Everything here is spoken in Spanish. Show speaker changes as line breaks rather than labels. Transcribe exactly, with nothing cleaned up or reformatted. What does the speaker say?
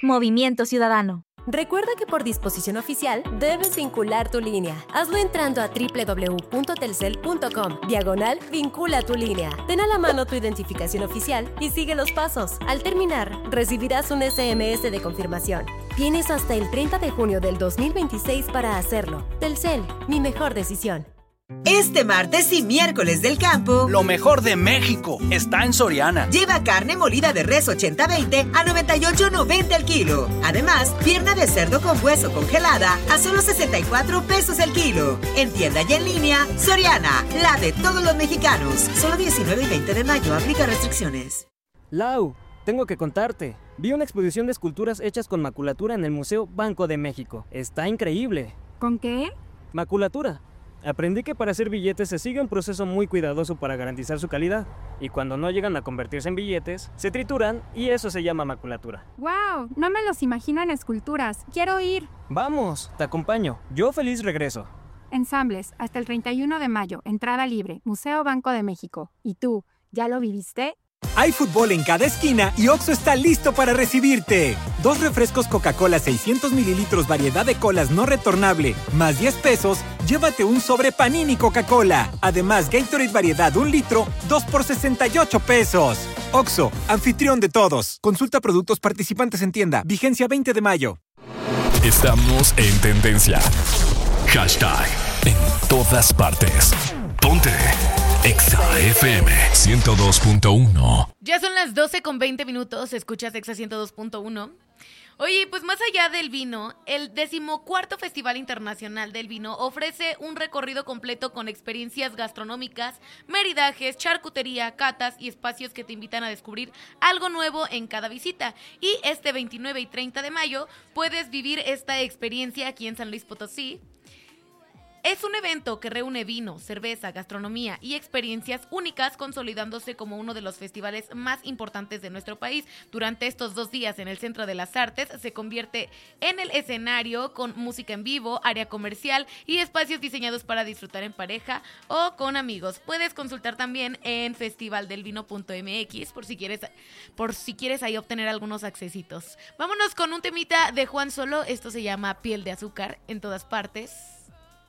Movimiento Ciudadano.
Recuerda que por disposición oficial debes vincular tu línea. Hazlo entrando a doble u doble u doble u punto telcel punto com, diagonal vincula tu línea. Ten a la mano tu identificación oficial y sigue los pasos. Al terminar, recibirás un ese eme ese de confirmación. Tienes hasta el treinta de junio del dos mil veintiséis para hacerlo. Telcel, mi mejor decisión.
Este martes y miércoles del campo,
lo mejor de México está en Soriana.
Lleva carne molida de res ochenta veinte a noventa y ocho noventa el kilo. Además, pierna de cerdo con hueso congelada a solo sesenta y cuatro pesos el kilo. En tienda y en línea, Soriana, la de todos los mexicanos. Solo diecinueve y veinte de mayo, aplica restricciones.
Lau, tengo que contarte. Vi una exposición de esculturas hechas con maculatura en el Museo Banco de México. Está increíble.
¿Con qué?
Maculatura. Aprendí que para hacer billetes se sigue un proceso muy cuidadoso para garantizar su calidad, y cuando no llegan a convertirse en billetes, se trituran y eso se llama maculatura.
¡Wow! No me los imagino en esculturas. ¡Quiero ir!
Vamos, te acompaño. Yo feliz regreso.
Ensambles, hasta el treinta y uno de mayo, entrada libre, Museo Banco de México. ¿Y tú, ya lo viviste?
Hay fútbol en cada esquina y Oxxo está listo para recibirte. Dos refrescos Coca-Cola seiscientos mililitros variedad de colas no retornable, más diez pesos, llévate un sobre Panini Coca-Cola. Además, Gatorade variedad un litro, dos por sesenta y ocho pesos. Oxxo, anfitrión de todos. Consulta productos participantes en tienda. Vigencia veinte de mayo.
Estamos en tendencia. Hashtag en todas partes. Ponte Exa F M ciento dos punto uno.
Ya son las doce con veinte minutos, escuchas Exa ciento dos punto uno. Oye, pues más allá del vino, el decimocuarto Festival Internacional del Vino ofrece un recorrido completo con experiencias gastronómicas, maridajes, charcutería, catas y espacios que te invitan a descubrir algo nuevo en cada visita. Y este veintinueve y treinta de mayo puedes vivir esta experiencia aquí en San Luis Potosí. Es un evento que reúne vino, cerveza, gastronomía y experiencias únicas, consolidándose como uno de los festivales más importantes de nuestro país. Durante estos dos días en el Centro de las Artes se convierte en el escenario con música en vivo, área comercial y espacios diseñados para disfrutar en pareja o con amigos. Puedes consultar también en festival del vino punto eme equis por si quieres, por si quieres ahí obtener algunos accesitos. Vámonos con un temita de Juan Solo, esto se llama Piel de Azúcar en todas partes.